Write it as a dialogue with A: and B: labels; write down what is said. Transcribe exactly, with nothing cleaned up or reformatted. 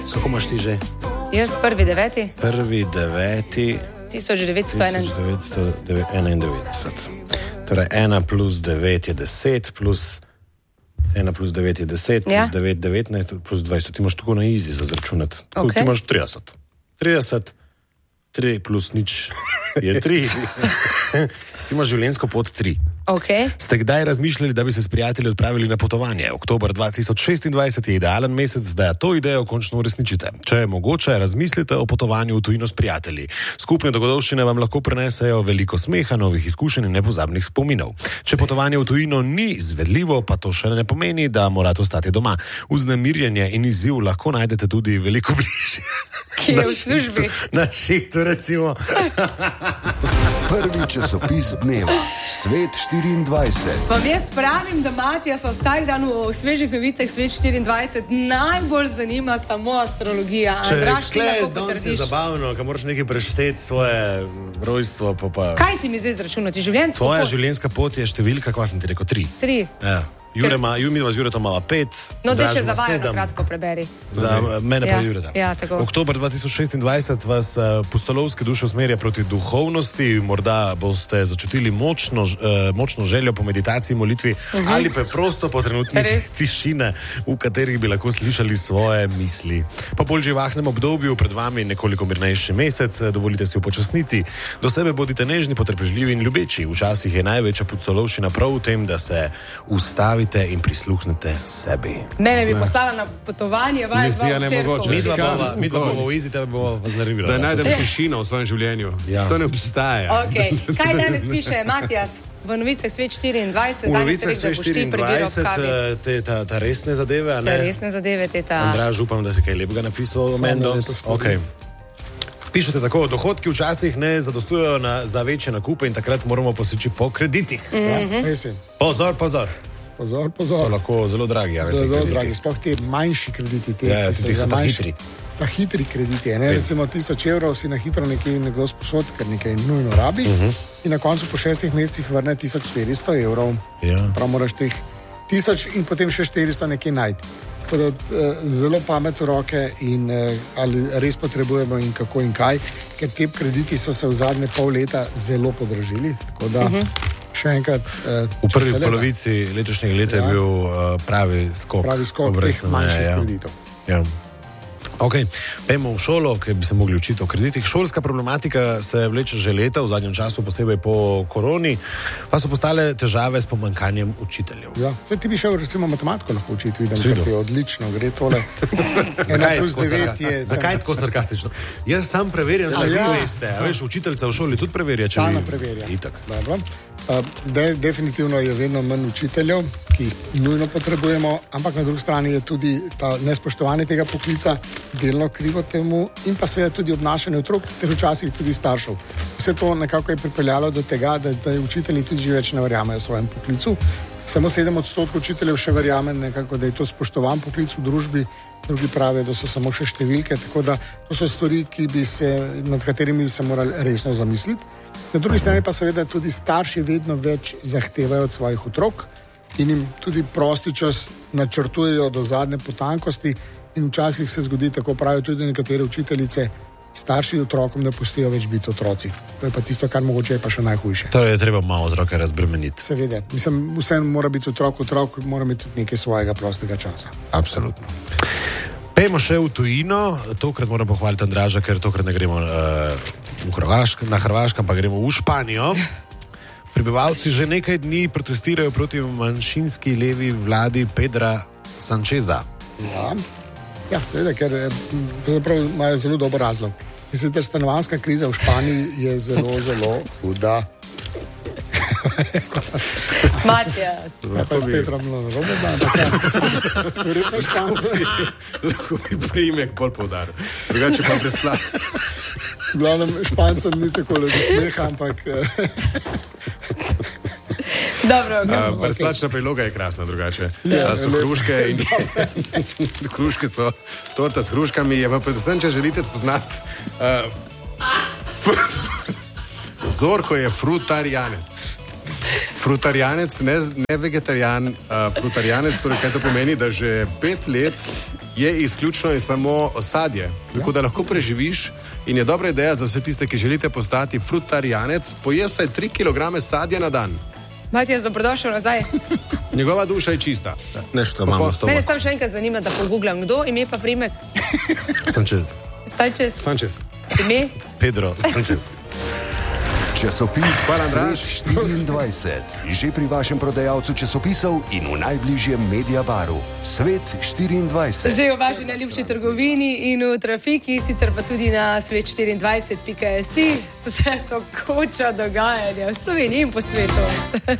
A: Kako imaš ti že?
B: Jaz prvi deveti.
A: Prvi deveti.
B: tisoč devetsto
A: enaindevetdeset. Torej, ena plus devet je deset, plus ena plus devet je deset, plus
B: ja.
A: devet, devetnajst, plus dvajset. Ti imaš tako na easy za zračunati. Tako,
B: okay.
A: Ti imaš trideset. trideset, tri plus nič je tri. Ti imaš življenjsko pot tri.
B: Okay.
A: Ste kdaj razmišljali, da bi se s prijatelji odpravili na potovanje? Oktober dva tisoč šestindvajset je idealen mesec, da to idejo končno uresničite. Če je mogoče, razmislite o potovanju v tujino s prijatelji. Skupne dogodovščine vam lahko prinesejo veliko smeha, novih izkušenj in nepozabnih spominov. Če potovanje v tujino ni izvedljivo, pa to še ne pomeni, da morate ostati doma. Vznemirjenje in izziv lahko najdete tudi veliko bližje.
B: Ki je v službi.
A: Na šihtu, recimo.
C: Prvi časopis dneva, Svet štiriindvajset.
B: Pa jaz pravim, da Matija se vsak dan v svežih novicah Svet štiriindvajset najbolj zanima samo astrologija.
A: Če
B: Andraž, ti lahko
A: danes je
B: potrdiš.
A: zabavno, ko moraš nekaj prešteti svoje rojstvo, pa pa...
B: Kaj si mi zdaj izračunati? Življenjsko
A: Tvoja
B: pot?
A: življenjska pot je številka, kva sem ti rekel, tri.
B: Tri.
A: Ja. Jure ma, Jumi z Juretom mala pet.
B: No, da še
A: Draž
B: za
A: ima
B: vaju
A: sedem.
B: kratko preberi.
A: Za mene pa
B: Ja,
A: Jureta.
B: ja, tako.
A: Oktober dva tisoč šestindvajset vas uh, pustolovske duše usmerja proti duhovnosti. Morda boste začutili močno, uh, močno željo po meditaciji, molitvi uh-huh. ali pa prosto po trenutnih
B: Res?
A: tišine, v katerih bi lahko slišali svoje misli. Po bolj živahnem obdobju pred vami nekoliko mirnejši mesec, dovolite si upočasniti. Do sebe bodite nežni, potrpežljivi in ljubeči. Včasih je največja pustolovščina prav v tem, da se ustavite in prisluhnete sebi.
B: Mene bi poslala na potovanje, vaj,
D: Misija
B: vaj,
D: nemogoče.
A: Mi dva
D: Kaj?
A: bova, mi dva bova v izi, tebe bova vas nervirala.
D: Da najdem tišino v svojem življenju.
A: Ja.
D: To ne obstaja.
B: Okay. Kaj danes piše Matijas v novicah Svet štiriindvajset?
A: V
B: Danes
A: novicah
B: se
A: Svet štiriindvajset, te, ta, ta resne zadeve, a ne?
B: Te resne zadeve, te ta...
A: Andraž, upam, da si kaj lepega napisal o meni danes. Okay. Pišete tako, dohodki včasih ne zadostujejo na, za večje nakupe in takrat moramo poseči po kreditih.
B: Mm-hmm.
E: Ja,
A: pozor, pozor.
E: Pozor,
A: So
E: pozor.
A: lahko zelo dragi. Ja,
E: Zelo dragi, sploh te manjši krediti, te,
A: Ja,
E: ki so
A: tudi
E: za
A: ta
E: manjši-
A: hitri.
E: Ta hitri krediti. Ne? Recimo tisoč evrov si na hitro nekaj nekdo sposod, ker nekaj nujno rabi
A: Mhm.
E: uh-huh. in na koncu po šestih mesecih vrne tisoč štiristo evrov.
A: Ja.
E: Prav moraš teh tisoč in potem še štiristo nekaj najti. Tako da eh, zelo pamet v roke in eh, ali res potrebujemo in kako in kaj, ker te krediti so se v zadnje pol leta zelo podražili. Tako da uh-huh. še enkrat. Eh,
A: V prvi
E: če se le da.
A: polovici letošnjega leta ja. je bil uh, pravi skok.
E: Pravi skok teh
A: obrestne meje,
E: manjših
A: ja.
E: kreditov.
A: Ja. Okay. Pejmo v šolo, ker bi se mogli učiti o kreditih. Šolska problematika se vleče že leta, v zadnjem času, posebej po koroni, pa so postale težave s pomanjkanjem učiteljev.
E: Ja. Saj ti bi šel recimo matematiko lahko učiti, vidim,
A: Svido.
E: da ti je odlično, gre tole.
A: Zakaj,
E: plus
A: tako
E: devet
A: sarka-
E: je.
A: Zakaj tako sarkastično? Jaz sam preverjam, če
E: A
A: vi
E: ja.
A: veste. A veš, učiteljica v šoli tudi preverja, če
E: Stalno
A: vi...
E: preverja.
A: Itak.
E: Dobro. Uh, de, definitivno je vedno manj učiteljev, ki jih nujno potrebujemo, ampak na drugi strani je tudi ta nespoštovanje tega poklica delno krivo temu in pa seveda tudi obnašanje otrok, ter včasih tudi staršev. Vse to nekako je pripeljalo do tega, da, da učitelji tudi že več ne verjamejo svojem poklicu. Samo sedem odstotkov učiteljev še verjame nekako, da je to spoštovan poklic v družbi, drugi pravijo, da so samo še številke, tako da to so stvari, ki bi se, nad katerimi bi se morali resno zamisliti. Na drugi strani pa seveda tudi starši vedno več zahtevajo od svojih otrok in jim tudi prosti čas načrtujejo do zadnje potankosti in včasih se zgodi, tako pravijo tudi nekatere učiteljice, starši otrokom ne pustijo več biti otroci. To je pa tisto, kar mogoče je pa še najhujše.
A: Torej je treba malo otroke razbremeniti.
E: Seveda, mislim, vse mora biti otrok, otrok mora imeti tudi nekaj svojega prostega časa.
A: Absolutno. Pejmo še v tujino, tokrat moram pohvaliti Andraža, ker tokrat ne gremo uh, v Hrvašk, na Hrvaško, pa gremo v Španijo. Prebivalci že nekaj dni protestirajo proti manjšinski levi vladi Pedra Sancheza.
E: Ja, ja seveda, ker eh, pravzaprav imajo zelo dober razlog. Mislim, da stanovanjska kriza v Španiji je zelo, zelo huda.
B: Matijas.
E: Ja, pa s Petrom narobe, da, ampak ja, verjetno Španci.
D: Lahko bi priimek bolj poudaril. Drugače pa brezplačno.
E: V glavnem Špancem ni tako le do smeha, ampak eh,
B: Dobro, okay.
D: Uh, brezplačna priloga je krasna drugače.
E: Ja,
D: Uh, so
E: lepo.
D: hruške in hruške so torta s hruškami, je pa predvsem, če želite spoznati. Uh, Zorko je frutarijanec. Frutarijanec, ne, ne vegetarijan, uh, frutarijanec, torej kaj to pomeni, da že pet let je izključno in samo sadje, tako da lahko preživiš. In je dobra ideja za vse tiste, ki želite postati frutarijanec, poje vsaj tri kilograme sadja na dan.
B: Matijas, dobrodošel nazaj.
D: Njegova duša je čista.
A: Nešto imamo s to.
B: Mene samo še enkrat zanima, da pogooglam, kdo ime pa primek.
A: Sanchez.
B: Sanchez.
D: Sanchez.
B: Ime?
A: Pedro Sanchez.
C: Časopis
D: Hvala, Andraž.
C: Svet štiriindvajset. Že pri vašem prodajalcu časopisov in v najbližjem Mediabaru. Svet štiriindvajset.
B: Že v vaši najljubši trgovini in v trafiki, sicer pa tudi na svet štiriindvajset pika si, se to koča dogajanja v Sloveniji in po svetu.